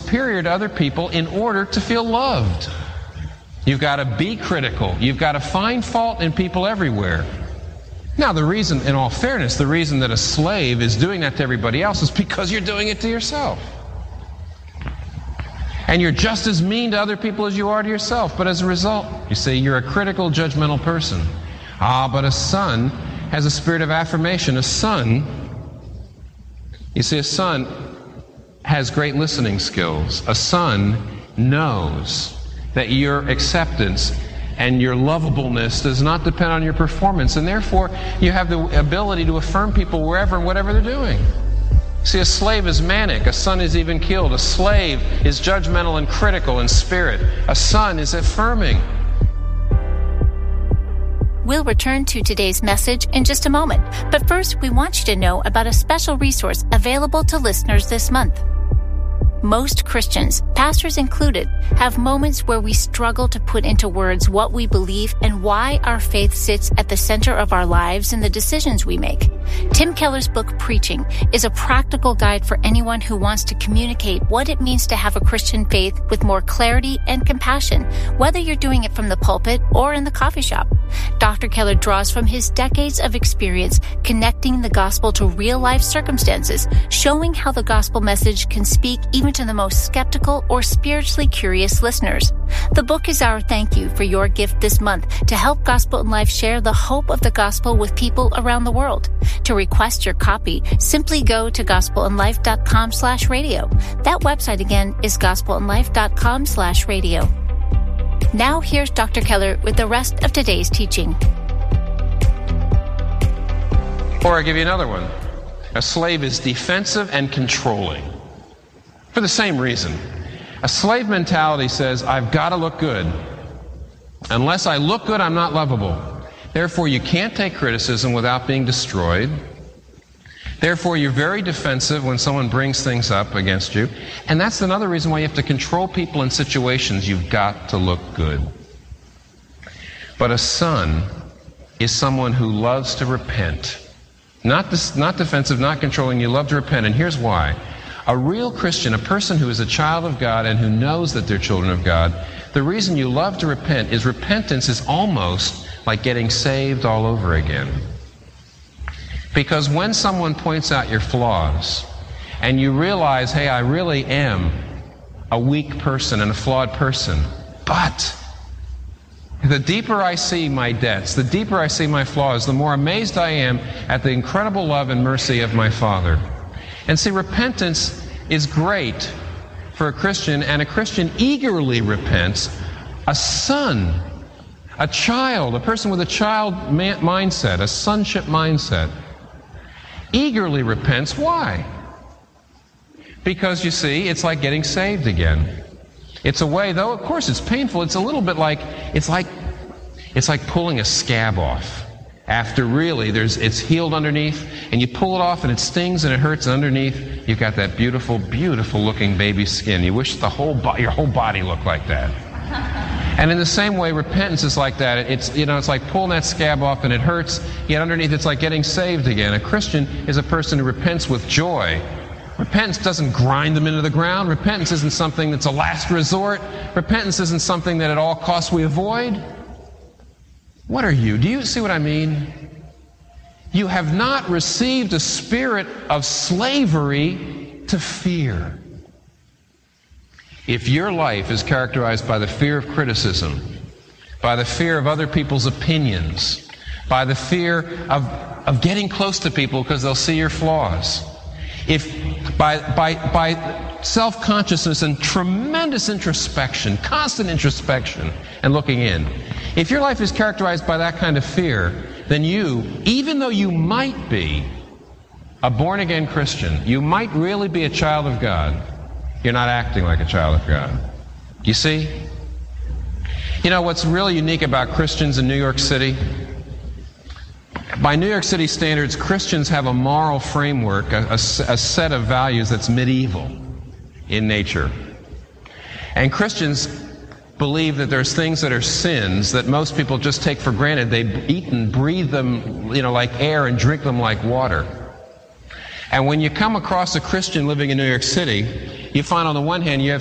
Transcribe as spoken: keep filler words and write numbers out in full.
superior to other people in order to feel loved. You've got to be critical. You've got to find fault in people everywhere. Now, the reason, in all fairness, the reason that a slave is doing that to everybody else is because you're doing it to yourself. And you're just as mean to other people as you are to yourself. But as a result, you see, you're a critical, judgmental person. Ah, but a son has a spirit of affirmation. A son, you see, a son has great listening skills. A son knows that your acceptance and your lovableness does not depend on your performance, and therefore you have the ability to affirm people wherever and whatever they're doing. See, a slave is manic. A son is even killed. A slave is judgmental and critical in spirit. A son is affirming. We'll return to today's message in just a moment, but first we want you to know about a special resource available to listeners this month. Most Christians, pastors included, have moments where we struggle to put into words what we believe and why our faith sits at the center of our lives and the decisions we make. Tim Keller's book, Preaching, is a practical guide for anyone who wants to communicate what it means to have a Christian faith with more clarity and compassion, whether you're doing it from the pulpit or in the coffee shop. Doctor Keller draws from his decades of experience connecting the gospel to real-life circumstances, showing how the gospel message can speak even to the most skeptical or spiritually curious listeners. The book is our thank you for your gift this month to help Gospel in Life share the hope of the gospel with people around the world. To request your copy, simply go to gospelinlife.com slash radio. That website again is gospelinlife.com slash radio. Now here's Doctor Keller with the rest of today's teaching. Or I give you another one. A slave is defensive and controlling. For the same reason. A slave mentality says, I've got to look good. Unless I look good, I'm not lovable. Therefore, you can't take criticism without being destroyed. Therefore, you're very defensive when someone brings things up against you. And that's another reason why you have to control people in situations. You've got to look good. But a son is someone who loves to repent. Not, this, not defensive, not controlling. You love to repent. And here's why. A real Christian, a person who is a child of God and who knows that they're children of God, the reason you love to repent is repentance is almost like getting saved all over again. Because when someone points out your flaws and you realize, hey, I really am a weak person and a flawed person, but the deeper I see my debts, the deeper I see my flaws, the more amazed I am at the incredible love and mercy of my Father. And see, repentance is great for a Christian, and a Christian eagerly repents. A son, a child, a person with a child man- mindset, a sonship mindset, eagerly repents. Why? Because, you see, it's like getting saved again. It's a way, though, of course, it's painful. It's a little bit like, it's like, it's like pulling a scab off. After really, there's it's healed underneath, and you pull it off, and it stings, and it hurts, and underneath, you've got that beautiful, beautiful-looking baby skin. You wish the whole bo- your whole body looked like that. And in the same way, repentance is like that. It's, you know, it's like pulling that scab off, and it hurts, yet underneath, it's like getting saved again. A Christian is a person who repents with joy. Repentance doesn't grind them into the ground. Repentance isn't something that's a last resort. Repentance isn't something that at all costs we avoid. What are you? Do you see what I mean? You have not received a spirit of slavery to fear. If your life is characterized by the fear of criticism, by the fear of other people's opinions, by the fear of, of getting close to people because they'll see your flaws, if by, by, by self-consciousness and tremendous introspection, constant introspection and looking in, if your life is characterized by that kind of fear, then you, even though you might be a born-again Christian, you might really be a child of God, you're not acting like a child of God. You see? You know what's really unique about Christians in New York City? By New York City standards, Christians have a moral framework, a, a, a set of values that's medieval in nature. And Christians believe that there's things that are sins that most people just take for granted. They eat and breathe them, you know, like air and drink them like water. And when you come across a Christian living in New York City, you find on the one hand you have